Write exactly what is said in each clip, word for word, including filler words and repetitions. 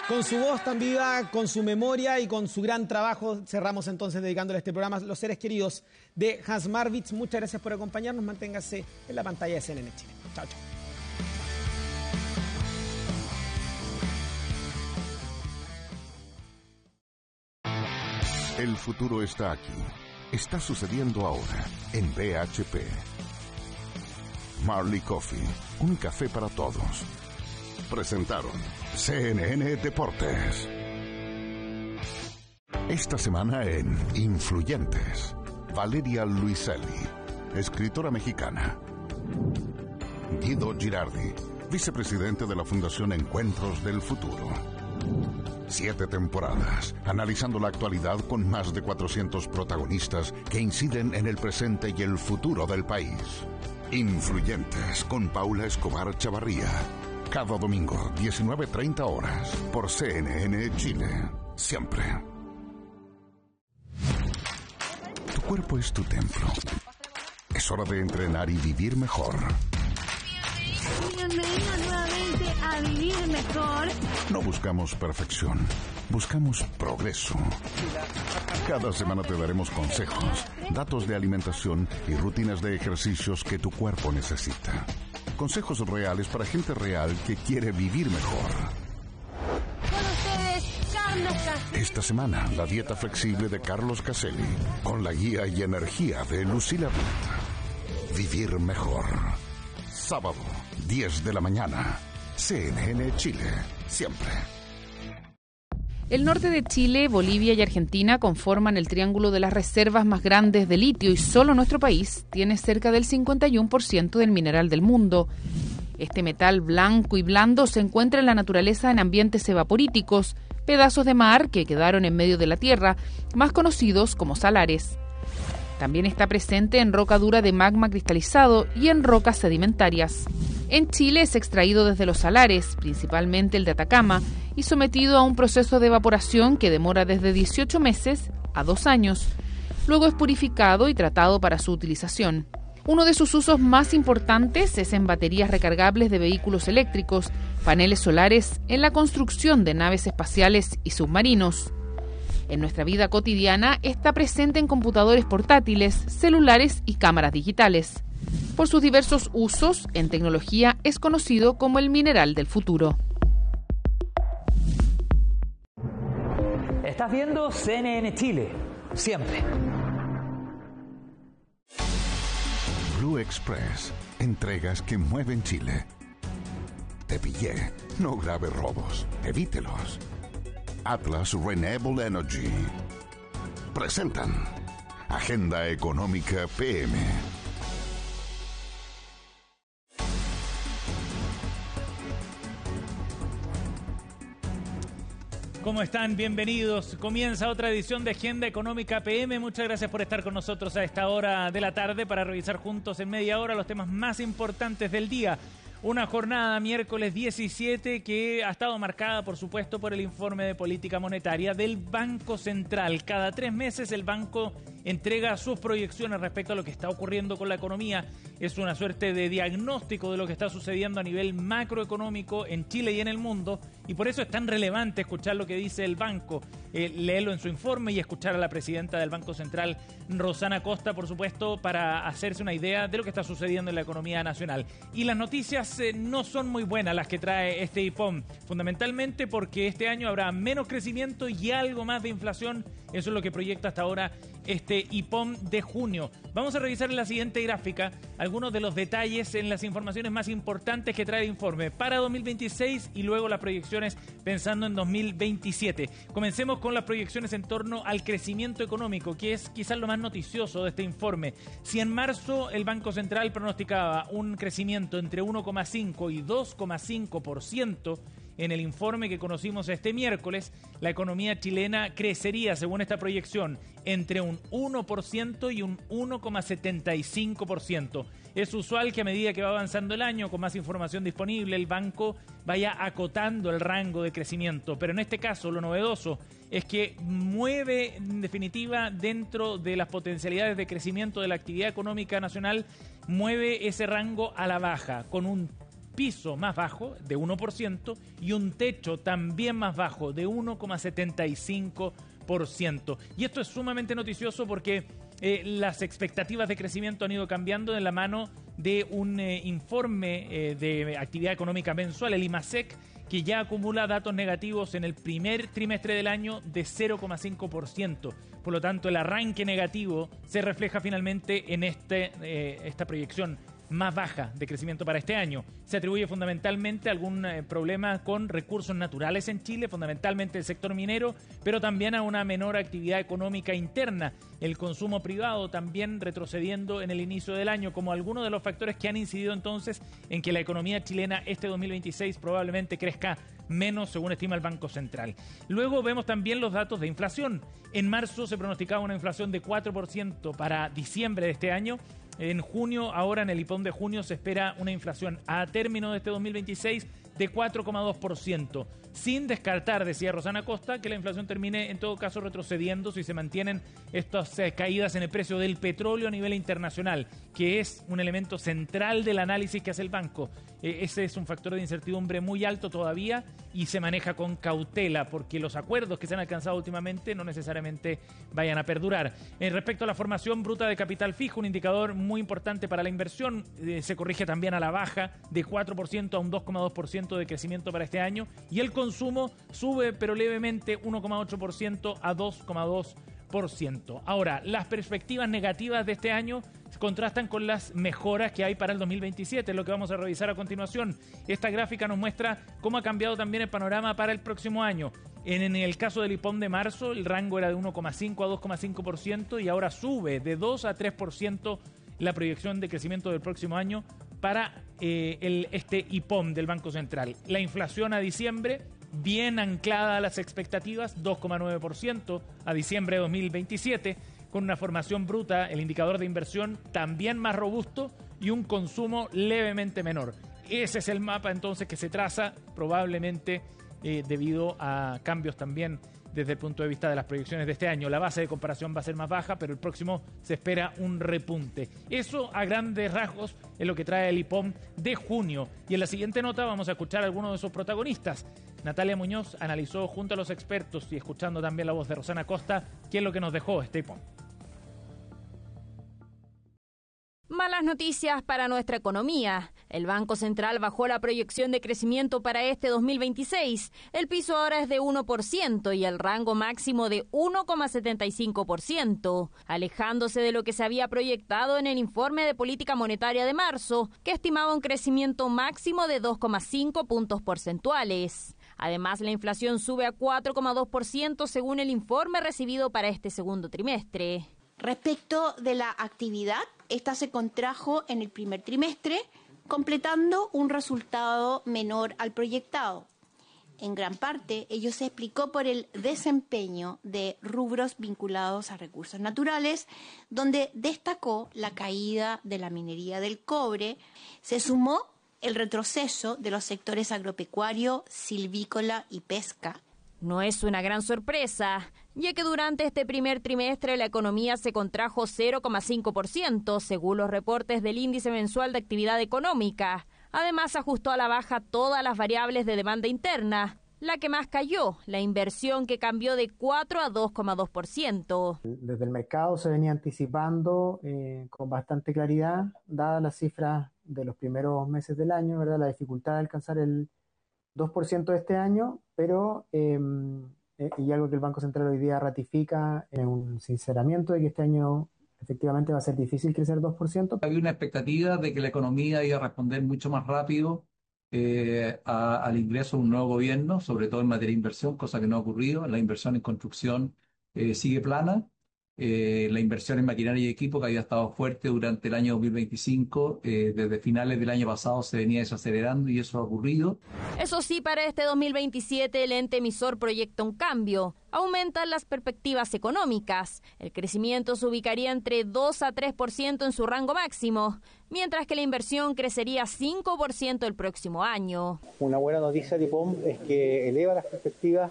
Con su voz tan viva, con su memoria y con su gran trabajo, cerramos entonces dedicándole este programa a los seres queridos de Hans Marwitz. Muchas gracias por acompañarnos. Manténgase en la pantalla de C N N Chile. Chao, chao. El futuro está aquí. Está sucediendo ahora en B H P. Marley Coffee, un café para todos. Presentaron C N N Deportes. Esta semana en Influyentes, Valeria Luiselli, escritora mexicana. Guido Girardi, vicepresidente de la Fundación Encuentros del Futuro. Siete temporadas, analizando la actualidad con más de cuatrocientos protagonistas que inciden en el presente y el futuro del país. Influyentes con Paula Escobar Chavarría. Cada domingo, diecinueve treinta horas, por C N N Chile. Siempre. Tu cuerpo es tu templo. Es hora de entrenar y vivir mejor. Bienvenido nuevamente a Vivir Mejor. No buscamos perfección, buscamos progreso. Cada semana te daremos consejos, datos de alimentación y rutinas de ejercicios que tu cuerpo necesita. Consejos reales para gente real que quiere vivir mejor. Con ustedes, Carlos Caselli. Esta semana, la dieta flexible de Carlos Caselli, con la guía y energía de Lucila Ruth. Vivir mejor. Sábado, diez de la mañana. C N N Chile, siempre. El norte de Chile, Bolivia y Argentina conforman el triángulo de las reservas más grandes de litio y solo nuestro país tiene cerca del cincuenta y uno por ciento del mineral del mundo. Este metal blanco y blando se encuentra en la naturaleza en ambientes evaporíticos, pedazos de mar que quedaron en medio de la tierra, más conocidos como salares. También está presente en roca dura de magma cristalizado y en rocas sedimentarias. En Chile es extraído desde los salares, principalmente el de Atacama, y sometido a un proceso de evaporación que demora desde dieciocho meses a dos años. Luego es purificado y tratado para su utilización. Uno de sus usos más importantes es en baterías recargables de vehículos eléctricos, paneles solares, en la construcción de naves espaciales y submarinos. En nuestra vida cotidiana está presente en computadores portátiles, celulares y cámaras digitales. Por sus diversos usos en tecnología es conocido como el mineral del futuro. Estás viendo C N N Chile, siempre. Blue Express, entregas que mueven Chile. Te pillé, no grave robos, evítelos. Atlas Renewable Energy presentan Agenda Económica P M. ¿Cómo están? Bienvenidos. Comienza otra edición de Agenda Económica P M. Muchas gracias por estar con nosotros a esta hora de la tarde para revisar juntos en media hora los temas más importantes del día. Una jornada miércoles diecisiete que ha estado marcada, por supuesto, por el informe de política monetaria del Banco Central. Cada tres meses el banco entrega sus proyecciones respecto a lo que está ocurriendo con la economía. Es una suerte de diagnóstico de lo que está sucediendo a nivel macroeconómico en Chile y en el mundo, y por eso es tan relevante escuchar lo que dice el banco, eh, leerlo en su informe y escuchar a la presidenta del Banco Central, Rosana Costa, por supuesto, para hacerse una idea de lo que está sucediendo en la economía nacional. Y las noticias eh, no son muy buenas las que trae este I P O M, fundamentalmente porque este año habrá menos crecimiento y algo más de inflación. Eso es lo que proyecta hasta ahora este I P O M de junio. Vamos a revisar en la siguiente gráfica algunos de los detalles en las informaciones más importantes que trae el informe para dos mil veintiséis y luego las proyecciones pensando en dos mil veintisiete. Comencemos con las proyecciones en torno al crecimiento económico, que es quizás lo más noticioso de este informe. Si en marzo el Banco Central pronosticaba un crecimiento entre uno coma cinco y dos coma cinco por ciento, en el informe que conocimos este miércoles, la economía chilena crecería, según esta proyección, entre un uno por ciento y un uno coma setenta y cinco por ciento. Es usual que a medida que va avanzando el año, con más información disponible, el banco vaya acotando el rango de crecimiento. Pero en este caso, lo novedoso es que mueve, en definitiva, dentro de las potencialidades de crecimiento de la actividad económica nacional, mueve ese rango a la baja, con un piso más bajo de uno por ciento y un techo también más bajo de uno coma setenta y cinco por ciento. Y esto es sumamente noticioso porque eh, las expectativas de crecimiento han ido cambiando de la mano de un eh, informe eh, de actividad económica mensual, el IMASEC, que ya acumula datos negativos en el primer trimestre del año de cero coma cinco por ciento. Por lo tanto, el arranque negativo se refleja finalmente en este, eh, esta proyección más baja de crecimiento para este año. Se atribuye fundamentalmente a algún eh, problema con recursos naturales en Chile, fundamentalmente el sector minero, pero también a una menor actividad económica interna, el consumo privado también retrocediendo en el inicio del año, como algunos de los factores que han incidido entonces en que la economía chilena este dos mil veintiséis probablemente crezca menos, según estima el Banco Central. Luego vemos también los datos de inflación. En marzo se pronosticaba una inflación de cuatro por ciento para diciembre de este año. En junio, ahora en el IPOM de junio, se espera una inflación a término de este dos mil veintiséis de cuatro coma dos por ciento, sin descartar, decía Rosana Costa, que la inflación termine en todo caso retrocediendo si se mantienen estas eh, caídas en el precio del petróleo a nivel internacional, que es un elemento central del análisis que hace el banco. Eh, ese es un factor de incertidumbre muy alto todavía y se maneja con cautela porque los acuerdos que se han alcanzado últimamente no necesariamente vayan a perdurar. Eh, respecto a la formación bruta de capital fijo, un indicador muy importante para la inversión, eh, se corrige también a la baja de cuatro por ciento a un dos coma dos por ciento de crecimiento para este año, y el consumo sube pero levemente uno coma ocho por ciento a dos coma dos por ciento. Ahora, las perspectivas negativas de este año contrastan con las mejoras que hay para el dos mil veintisiete, es lo que vamos a revisar a continuación. Esta gráfica nos muestra cómo ha cambiado también el panorama para el próximo año. En, en el caso del IPOM de marzo, el rango era de uno coma cinco a dos coma cinco por ciento y ahora sube de dos a tres por ciento la proyección de crecimiento del próximo año para eh, el, este IPOM del Banco Central. La inflación a diciembre, bien anclada a las expectativas, dos coma nueve por ciento a diciembre de dos mil veintisiete, con una formación bruta, el indicador de inversión también más robusto y un consumo levemente menor. Ese es el mapa entonces que se traza, probablemente eh, debido a cambios también desde el punto de vista de las proyecciones de este año. La base de comparación va a ser más baja, pero el próximo se espera un repunte. Eso, a grandes rasgos, es lo que trae el IPOM de junio. Y en la siguiente nota vamos a escuchar a algunos de sus protagonistas. Natalia Muñoz analizó junto a los expertos y escuchando también la voz de Rosana Costa qué es lo que nos dejó este IPOM. Malas noticias para nuestra economía. El Banco Central bajó la proyección de crecimiento para este dos mil veintiséis. El piso ahora es de uno por ciento y el rango máximo de uno coma setenta y cinco por ciento, alejándose de lo que se había proyectado en el informe de política monetaria de marzo, que estimaba un crecimiento máximo de dos coma cinco puntos porcentuales. Además, la inflación sube a cuatro coma dos por ciento según el informe recibido para este segundo trimestre. Respecto de la actividad, esta se contrajo en el primer trimestre, completando un resultado menor al proyectado. En gran parte, ello se explicó por el desempeño de rubros vinculados a recursos naturales, donde destacó la caída de la minería del cobre. Se sumó el retroceso de los sectores agropecuario, silvícola y pesca. No es una gran sorpresa, ya que durante este primer trimestre la economía se contrajo cero coma cinco por ciento, según los reportes del Índice Mensual de Actividad Económica. Además, ajustó a la baja todas las variables de demanda interna. La que más cayó, la inversión, que cambió de cuatro a dos coma dos por ciento. Desde el mercado se venía anticipando eh, con bastante claridad, dadas las cifras de los primeros meses del año, ¿verdad? La dificultad de alcanzar el dos por ciento de este año, pero eh, eh, y algo que el Banco Central hoy día ratifica en un sinceramiento de que este año efectivamente va a ser difícil crecer dos por ciento. Había una expectativa de que la economía iba a responder mucho más rápido eh, a, al ingreso de un nuevo gobierno, sobre todo en materia de inversión, cosa que no ha ocurrido. La inversión en construcción eh, sigue plana. Eh, la inversión en maquinaria y equipo, que había estado fuerte durante el año dos mil veinticinco, eh, desde finales del año pasado se venía desacelerando y eso ha ocurrido. Eso sí, para este dos mil veintisiete el ente emisor proyecta un cambio. Aumentan las perspectivas económicas. El crecimiento se ubicaría entre dos a tres por ciento en su rango máximo, mientras que la inversión crecería cinco por ciento el próximo año. Una buena noticia de IPOM es que eleva las perspectivas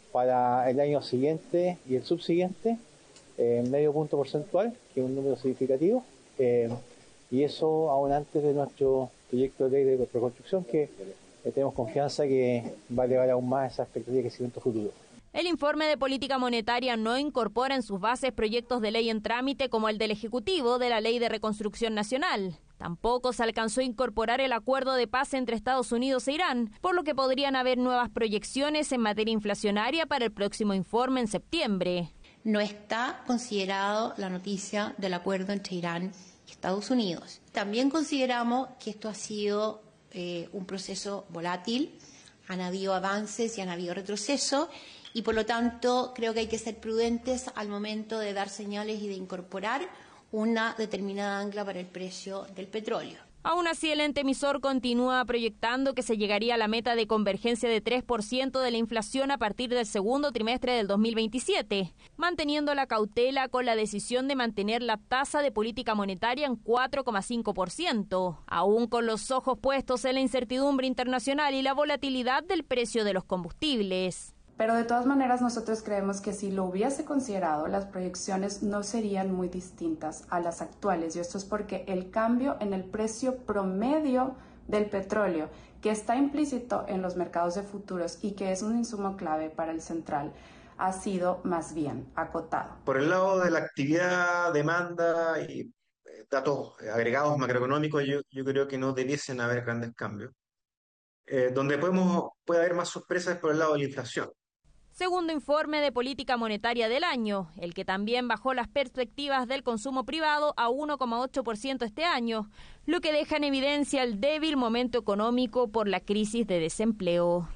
para el año siguiente y el subsiguiente, Eh, medio punto porcentual, que es un número significativo, eh, y eso aún antes de nuestro proyecto de ley de reconstrucción que eh, tenemos confianza que va a elevar aún más esa expectativa de crecimiento futuro. El informe de política monetaria no incorpora en sus bases proyectos de ley en trámite como el del Ejecutivo de la Ley de Reconstrucción Nacional. Tampoco se alcanzó a incorporar el acuerdo de paz entre Estados Unidos e Irán, por lo que podrían haber nuevas proyecciones en materia inflacionaria para el próximo informe en septiembre. No está considerado la noticia del acuerdo entre Irán y Estados Unidos. También consideramos que esto ha sido eh, un proceso volátil, han habido avances y han habido retrocesos, y por lo tanto creo que hay que ser prudentes al momento de dar señales y de incorporar una determinada ancla para el precio del petróleo. Aún así, el ente emisor continúa proyectando que se llegaría a la meta de convergencia de tres por ciento de la inflación a partir del segundo trimestre del dos mil veintisiete, manteniendo la cautela con la decisión de mantener la tasa de política monetaria en cuatro coma cinco por ciento, aún con los ojos puestos en la incertidumbre internacional y la volatilidad del precio de los combustibles. Pero de todas maneras nosotros creemos que si lo hubiese considerado, las proyecciones no serían muy distintas a las actuales. Y esto es porque el cambio en el precio promedio del petróleo, que está implícito en los mercados de futuros y que es un insumo clave para el central, ha sido más bien acotado. Por el lado de la actividad, demanda y datos agregados macroeconómicos, yo, yo creo que no debiesen haber grandes cambios. Eh, donde podemos, puede haber más sorpresas por el lado de la inflación. Segundo informe de política monetaria del año, el que también bajó las perspectivas del consumo privado a uno coma ocho por ciento este año, lo que deja en evidencia el débil momento económico por la crisis de desempleo.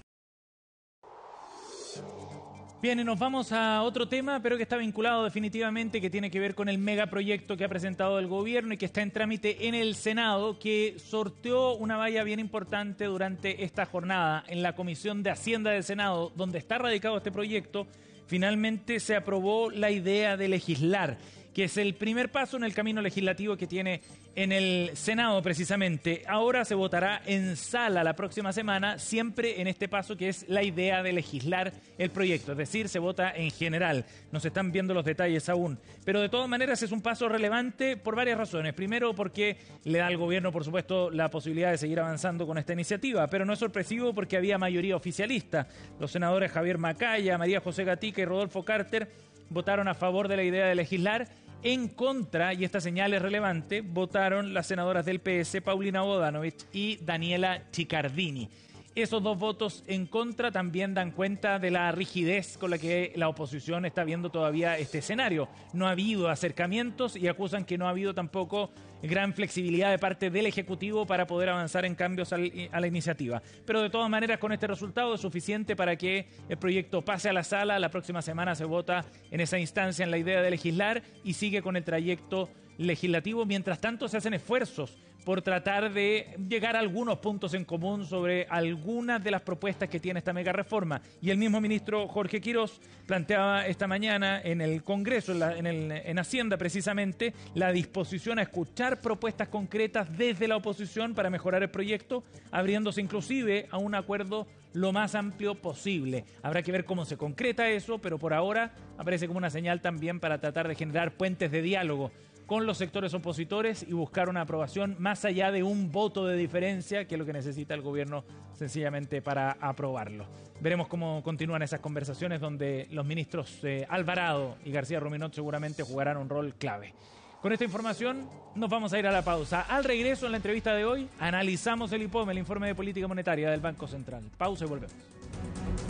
Bien, y nos vamos a otro tema, pero que está vinculado definitivamente, que tiene que ver con el megaproyecto que ha presentado el gobierno y que está en trámite en el Senado, que sorteó una valla bien importante durante esta jornada. En la Comisión de Hacienda del Senado, donde está radicado este proyecto, finalmente se aprobó la idea de legislar, que es el primer paso en el camino legislativo que tiene en el Senado precisamente. Ahora se votará en sala la próxima semana, siempre en este paso que es la idea de legislar el proyecto, es decir, se vota en general. No se están viendo los detalles aún, pero de todas maneras es un paso relevante por varias razones. Primero, porque le da al gobierno, por supuesto, la posibilidad de seguir avanzando con esta iniciativa, pero no es sorpresivo porque había mayoría oficialista. Los senadores Javier Macaya, María José Gatica y Rodolfo Carter votaron a favor de la idea de legislar. En contra, y esta señal es relevante, votaron las senadoras del P S, Paulina Bodanovich y Daniela Chiccardini. Esos dos votos en contra también dan cuenta de la rigidez con la que la oposición está viendo todavía este escenario. No ha habido acercamientos y acusan que no ha habido tampoco gran flexibilidad de parte del Ejecutivo para poder avanzar en cambios al, a la iniciativa. Pero de todas maneras, con este resultado es suficiente para que el proyecto pase a la sala. La próxima semana se vota en esa instancia en la idea de legislar y sigue con el trayecto legislativo. Mientras tanto, se hacen esfuerzos por tratar de llegar a algunos puntos en común sobre algunas de las propuestas que tiene esta mega reforma. Y el mismo ministro Jorge Quirós planteaba esta mañana en el Congreso, en, la, en, el, en Hacienda precisamente, la disposición a escuchar propuestas concretas desde la oposición para mejorar el proyecto, abriéndose inclusive a un acuerdo lo más amplio posible. Habrá que ver cómo se concreta eso, pero por ahora aparece como una señal también para tratar de generar puentes de diálogo con los sectores opositores y buscar una aprobación más allá de un voto de diferencia, que es lo que necesita el gobierno sencillamente para aprobarlo. Veremos cómo continúan esas conversaciones donde los ministros eh, Alvarado y García Ruminot seguramente jugarán un rol clave. Con esta información nos vamos a ir a la pausa. Al regreso en la entrevista de hoy analizamos el I P O M, el informe de política monetaria del Banco Central. Pausa y volvemos.